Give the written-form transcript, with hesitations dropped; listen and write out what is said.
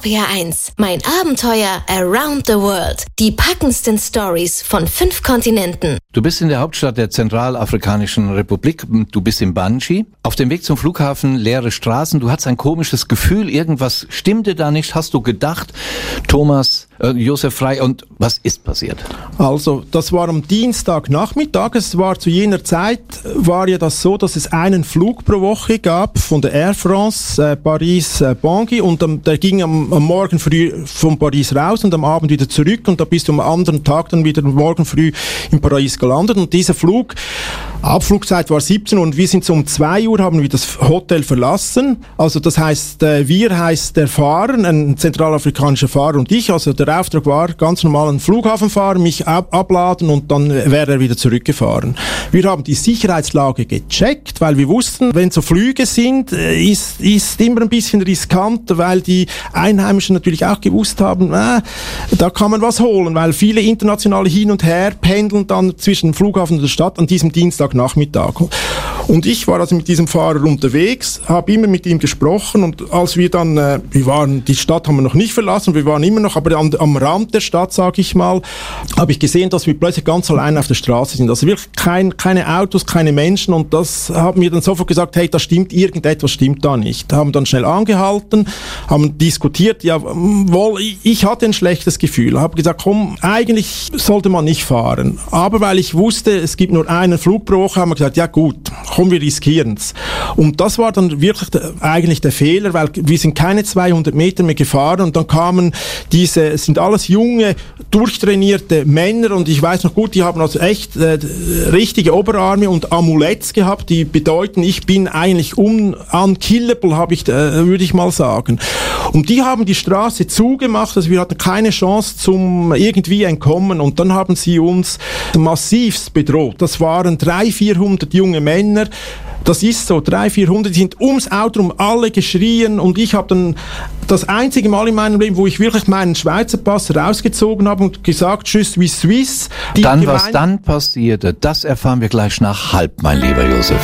RPR1, mein Abenteuer around the world. Die packendsten Stories von 5 Kontinenten. Du bist in der Hauptstadt der Zentralafrikanischen Republik. Du bist in Banjul. Auf dem Weg zum Flughafen, leere Straßen. Du hattest ein komisches Gefühl. Irgendwas stimmte da nicht. Hast du gedacht, Josef Frey, und was ist passiert? Also, das war am Dienstagnachmittag. Es war zu jener Zeit, war ja das so, dass es einen Flug pro Woche gab von der Air France, Paris-Bangui, und der ging am Morgen früh von Paris raus und am Abend wieder zurück, und da bist du am anderen Tag dann wieder morgen früh in Paris gelandet. Und dieser Flug, Abflugzeit war 17 Uhr, und wir sind so um 2 Uhr, haben wir das Hotel verlassen. Also das heißt, wir heißt der Fahrer, ein zentralafrikanischer Fahrer, und ich, also der Auftrag war, ganz normal einen Flughafen fahren, mich abladen, und dann wäre er wieder zurückgefahren. Wir haben die Sicherheitslage gecheckt, weil wir wussten, wenn so Flüge sind, ist immer ein bisschen riskant, weil die Einheimischen natürlich auch gewusst haben, da kann man was holen, weil viele internationale hin und her pendeln dann zwischen dem Flughafen und der Stadt an diesem Dienstagnachmittag. Und ich war also mit diesem Fahrer unterwegs, habe immer mit ihm gesprochen, und als wir dann, die Stadt haben wir noch nicht verlassen, wir waren immer noch, aber am Rand der Stadt, sage ich mal, habe ich gesehen, dass wir plötzlich ganz allein auf der Straße sind. Also wirklich keine Autos, keine Menschen, und das haben wir dann sofort gesagt, hey, da stimmt irgendetwas, stimmt da nicht. Haben dann schnell angehalten, haben diskutiert, ich hatte ein schlechtes Gefühl, habe gesagt, komm, eigentlich sollte man nicht fahren. Aber weil ich wusste, es gibt nur einen Flug pro Woche, haben wir gesagt, ja gut, komm, wir riskieren's. Und das war dann wirklich eigentlich der Fehler, weil wir sind keine 200 Meter mehr gefahren, und dann kamen es sind alles junge, durchtrainierte Männer, und ich weiß noch gut, die haben also echt richtige Oberarme und Amuletts gehabt, die bedeuten, ich bin eigentlich unkillable, würde ich mal sagen. Und die haben die Straße zugemacht, also wir hatten keine Chance zum irgendwie entkommen, und dann haben sie uns massivst bedroht. Das waren 300-400 junge Männer. Das ist so, 300-400, die sind ums Auto rum, alle geschrien, und ich habe dann das einzige Mal in meinem Leben, wo ich wirklich meinen Schweizer Pass rausgezogen habe und gesagt, je suis Suisse. Was dann passierte, das erfahren wir gleich nach halb, mein lieber Josef.